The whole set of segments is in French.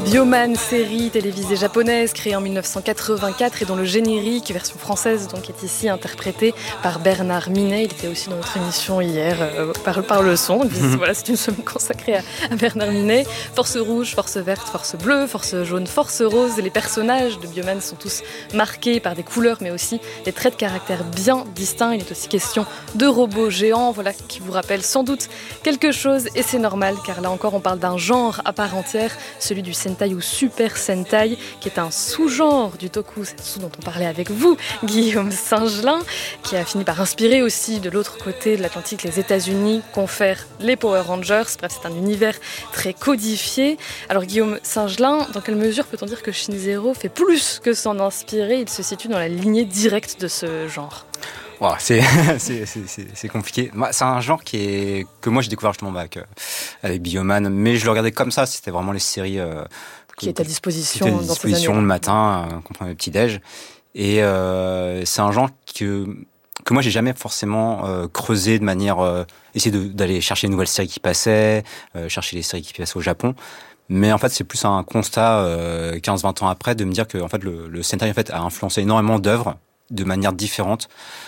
Bioman, série télévisée japonaise créée en 1984 et dont le générique, version française, donc, est ici interprété par Bernard Minet. Il était aussi dans notre émission hier par le son. Voilà, c'est une semaine consacrée à Bernard Minet. Force rouge, force verte, force bleue, force jaune, force rose. Les personnages de Bioman sont tous marqués par des couleurs mais aussi des traits de caractère bien distincts. Il est aussi question de robots géants, voilà, qui vous rappellent sans doute quelque chose, et c'est normal car là encore on parle d'un genre à part entière, celui du Sentai ou Super Sentai, qui est un sous-genre du tokusatsu dont on parlait avec vous, Guillaume Singelin, qui a fini par inspirer aussi de l'autre côté de l'Atlantique les États-Unis, confèrent les Power Rangers. Bref, c'est un univers très codifié. Alors Guillaume Singelin, dans quelle mesure peut-on dire que Shin-Zero fait plus que s'en inspirer? Il se situe dans la lignée directe de ce genre. Wow, c'est compliqué. C'est un genre que moi j'ai découvert justement avec Bioman, mais je le regardais comme ça. C'était vraiment les séries qui étaient à disposition, le matin, qu'on prenait le petit-déj. Et c'est un genre que moi j'ai jamais forcément creusé de manière essayer d'aller chercher les nouvelles séries qui passaient, chercher les séries qui passaient au Japon. Mais en fait, c'est plus un constat 15-20 ans après de me dire que en fait le Sentai en fait a influencé énormément d'œuvres de manière différente.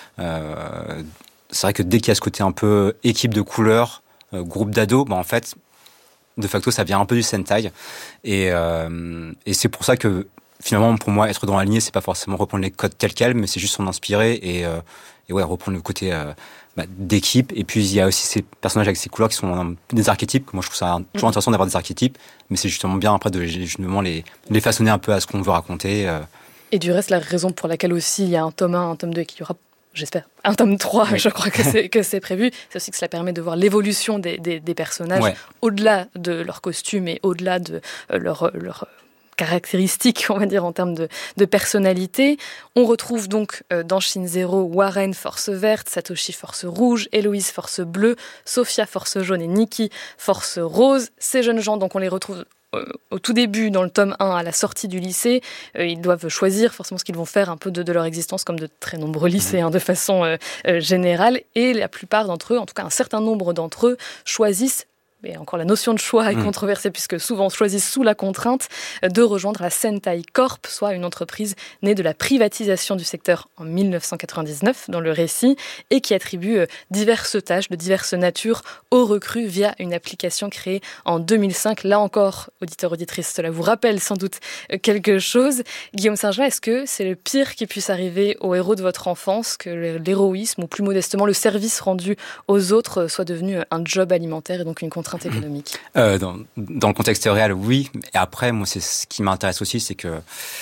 C'est vrai que dès qu'il y a ce côté un peu équipe de couleurs, groupe d'ados, en fait, de facto, ça vient un peu du Sentai. Et c'est pour ça que, finalement, pour moi, être dans la lignée, c'est pas forcément reprendre les codes tels quels, mais c'est juste s'en inspirer et ouais, reprendre le côté d'équipe. Et puis, il y a aussi ces personnages avec ces couleurs qui sont des archétypes. Moi, je trouve ça toujours intéressant d'avoir des archétypes, mais c'est justement bien après de justement les façonner un peu à ce qu'on veut raconter. Et du reste, la raison pour laquelle aussi il y a un tome 1, un tome 2 et qu'il y aura, j'espère, un tome 3, oui. Je crois que c'est prévu, c'est aussi que cela permet de voir l'évolution des personnages, ouais, au-delà de leur costume et au-delà de leur caractéristiques, on va dire, en termes de personnalité. On retrouve donc dans Shin-Zero Warren, force verte, Satoshi, force rouge, Héloïse, force bleue, Sophia, force jaune et Nikki, force rose. Ces jeunes gens, donc on les retrouve au tout début, dans le tome 1, à la sortie du lycée. Ils doivent choisir forcément ce qu'ils vont faire un peu de leur existence, comme de très nombreux lycéens de façon générale. Et la plupart d'entre eux, en tout cas un certain nombre d'entre eux, choisissent, mais encore la notion de choix est controversée puisque souvent on choisit sous la contrainte de rejoindre la Sentai Corp, soit une entreprise née de la privatisation du secteur en 1999 dans le récit et qui attribue diverses tâches de diverses natures aux recrues via une application créée en 2005. Là encore, auditeurs, auditrices, cela vous rappelle sans doute quelque chose. Guillaume Singelin, est-ce que c'est le pire qui puisse arriver aux héros de votre enfance, que l'héroïsme ou plus modestement le service rendu aux autres soit devenu un job alimentaire et donc une contrainte économique? Dans le contexte réel, oui. Et après, moi, c'est ce qui m'intéresse aussi, c'est que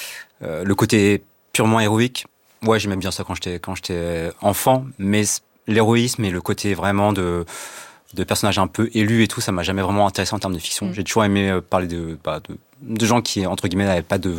le côté purement héroïque, ouais, j'aimais bien ça quand j'étais enfant, mais l'héroïsme et le côté vraiment de personnages un peu élus et tout, ça m'a jamais vraiment intéressé en termes de fiction. J'ai toujours aimé parler de gens qui, entre guillemets, n'avaient pas de